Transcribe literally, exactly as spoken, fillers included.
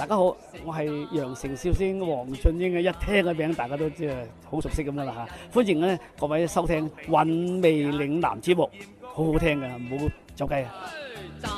大家好，我係羊城笑星黃俊英嘅，一聽個名大家都知係好熟悉咁樣啦嚇。歡迎咧各位收聽《韻味嶺南》節目，好好聽嘅，唔好走雞啊！